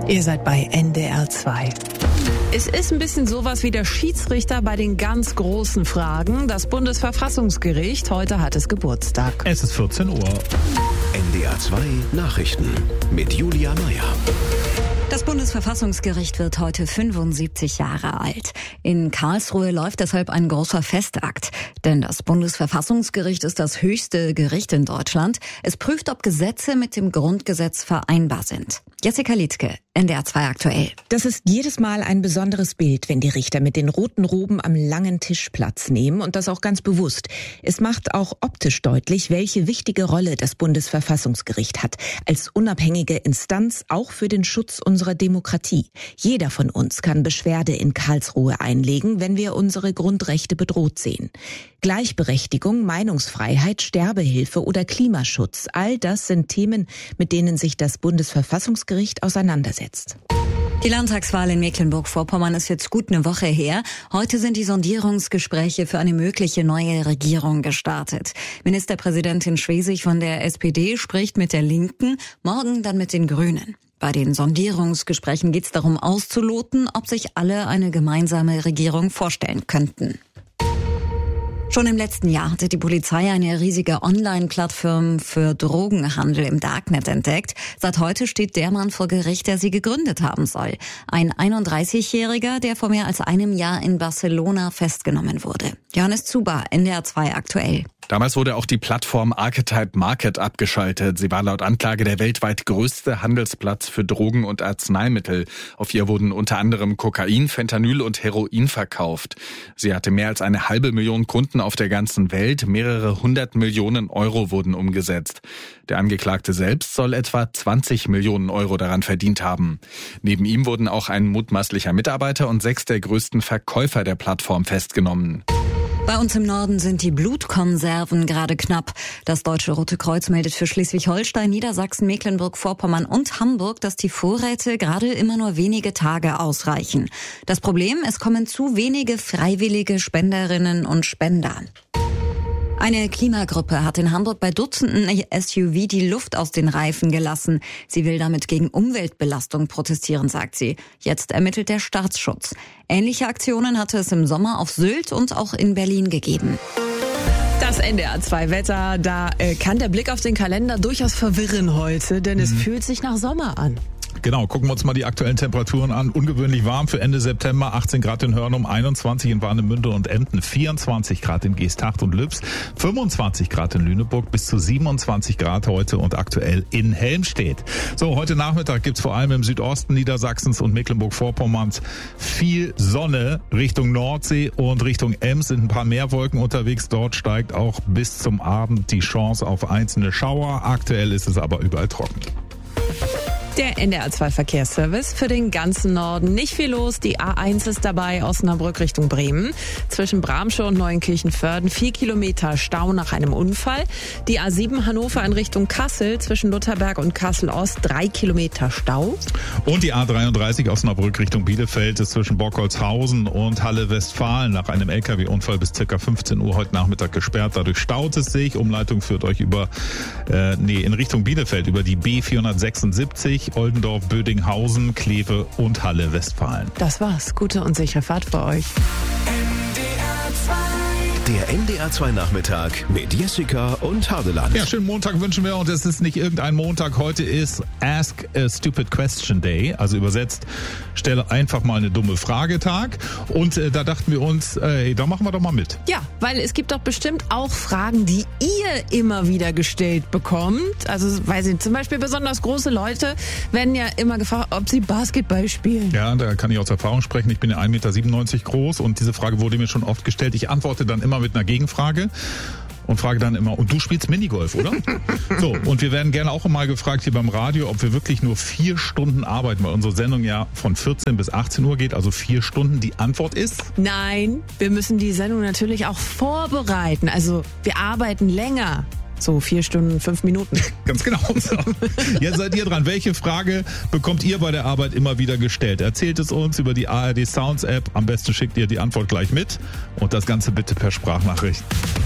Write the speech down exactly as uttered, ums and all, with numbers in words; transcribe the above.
Ihr seid bei N D R zwei. Es ist ein bisschen sowas wie der Schiedsrichter bei den ganz großen Fragen. Das Bundesverfassungsgericht, heute hat es Geburtstag. Es ist vierzehn Uhr. N D R zwei Nachrichten mit Julia Meyer. Das Bundesverfassungsgericht wird heute fünfundsiebzig Jahre alt. In Karlsruhe läuft deshalb ein großer Festakt. Denn das Bundesverfassungsgericht ist das höchste Gericht in Deutschland. Es prüft, ob Gesetze mit dem Grundgesetz vereinbar sind. Jessica Liedtke, N D R zwei aktuell. Das ist jedes Mal ein besonderes Bild, wenn die Richter mit den roten Roben am langen Tisch Platz nehmen und das auch ganz bewusst. Es macht auch optisch deutlich, welche wichtige Rolle das Bundesverfassungsgericht hat, als unabhängige Instanz auch für den Schutz unserer Demokratie. Jeder von uns kann Beschwerde in Karlsruhe einlegen, wenn wir unsere Grundrechte bedroht sehen. Gleichberechtigung, Meinungsfreiheit, Sterbehilfe oder Klimaschutz, all das sind Themen, mit denen sich das Bundesverfassungsgericht auseinandersetzt. Die Landtagswahl in Mecklenburg-Vorpommern ist jetzt gut eine Woche her. Heute sind die Sondierungsgespräche für eine mögliche neue Regierung gestartet. Ministerpräsidentin Schwesig von der S P D spricht mit der Linken, morgen dann mit den Grünen. Bei den Sondierungsgesprächen geht es darum auszuloten, ob sich alle eine gemeinsame Regierung vorstellen könnten. Schon im letzten Jahr hatte die Polizei eine riesige Online-Plattform für Drogenhandel im Darknet entdeckt. Seit heute steht der Mann vor Gericht, der sie gegründet haben soll. Ein einunddreißigjähriger, der vor mehr als einem Jahr in Barcelona festgenommen wurde. Johannes Zuber, N D R zwei aktuell. Damals wurde auch die Plattform Archetype Market abgeschaltet. Sie war laut Anklage der weltweit größte Handelsplatz für Drogen und Arzneimittel. Auf ihr wurden unter anderem Kokain, Fentanyl und Heroin verkauft. Sie hatte mehr als eine halbe Million Kunden auf der ganzen Welt. Mehrere hundert Millionen Euro wurden umgesetzt. Der Angeklagte selbst soll etwa zwanzig Millionen Euro daran verdient haben. Neben ihm wurden auch ein mutmaßlicher Mitarbeiter und sechs der größten Verkäufer der Plattform festgenommen. Bei uns im Norden sind die Blutkonserven gerade knapp. Das Deutsche Rote Kreuz meldet für Schleswig-Holstein, Niedersachsen, Mecklenburg-Vorpommern und Hamburg, dass die Vorräte gerade immer nur wenige Tage ausreichen. Das Problem, es kommen zu wenige freiwillige Spenderinnen und Spender. Eine Klimagruppe hat in Hamburg bei Dutzenden S U V die Luft aus den Reifen gelassen. Sie will damit gegen Umweltbelastung protestieren, sagt sie. Jetzt ermittelt der Staatsschutz. Ähnliche Aktionen hatte es im Sommer auf Sylt und auch in Berlin gegeben. Das N D R zwei Wetter, da äh, kann der Blick auf den Kalender durchaus verwirren heute, denn es mhm. fühlt sich nach Sommer an. Genau, gucken wir uns mal die aktuellen Temperaturen an. Ungewöhnlich warm für Ende September, achtzehn Grad in Hörnum, einundzwanzig in Warnemünde und Emden, vierundzwanzig Grad in Geesthacht und Lübs, fünfundzwanzig Grad in Lüneburg, bis zu siebenundzwanzig Grad heute und aktuell in Helmstedt. So, heute Nachmittag gibt's vor allem im Südosten Niedersachsens und Mecklenburg-Vorpommerns viel Sonne. Richtung Nordsee und Richtung Ems sind ein paar mehr Wolken unterwegs. Dort steigt auch bis zum Abend die Chance auf einzelne Schauer. Aktuell ist es aber überall trocken. Der N D R zwei Verkehrsservice für den ganzen Norden. Nicht viel los. Die A eins ist dabei, Osnabrück Richtung Bremen. Zwischen Bramsche und Neuenkirchen-Vörden vier Kilometer Stau nach einem Unfall. Die A sieben Hannover in Richtung Kassel. Zwischen Lutherberg und Kassel-Ost drei Kilometer Stau. Und die A dreiunddreißig Osnabrück Richtung Bielefeld ist zwischen Bockholzhausen und Halle-Westfalen nach einem L K W-Unfall bis ca. fünfzehn Uhr heute Nachmittag gesperrt. Dadurch staut es sich. Umleitung führt euch über, äh, nee, in Richtung Bielefeld über die B vierhundertsechsundsiebzig. Oldendorf, Bödinghausen, Kleve und Halle, Westfalen. Das war's. Gute und sichere Fahrt für euch. Der N D R zwei Nachmittag mit Jessica und Hardeland. Ja, schönen Montag wünschen wir und es ist nicht irgendein Montag. Heute ist Ask a Stupid Question Day, also übersetzt, stelle einfach mal eine dumme Frage Tag. Und äh, da dachten wir uns, äh, da machen wir doch mal mit. Ja, weil es gibt doch bestimmt auch Fragen, die ihr immer wieder gestellt bekommt. Also, weiß ich, zum Beispiel besonders große Leute werden ja immer gefragt, ob sie Basketball spielen. Ja, da kann ich aus Erfahrung sprechen. Ich bin ja ein Meter siebenundneunzig groß und diese Frage wurde mir schon oft gestellt. Ich antworte dann immer mit einer Gegenfrage und frage dann immer, und du spielst Minigolf, oder? So, und wir werden gerne auch mal gefragt hier beim Radio, ob wir wirklich nur vier Stunden arbeiten, weil unsere Sendung ja von vierzehn bis achtzehn Uhr geht, also vier Stunden. Die Antwort ist? Nein, wir müssen die Sendung natürlich auch vorbereiten. Also wir arbeiten länger. So vier Stunden, fünf Minuten. Ganz genau. So. Jetzt seid ihr dran. Welche Frage bekommt ihr bei der Arbeit immer wieder gestellt? Erzählt es uns über die A R D Sounds App. Am besten schickt ihr die Antwort gleich mit. Und das Ganze bitte per Sprachnachricht.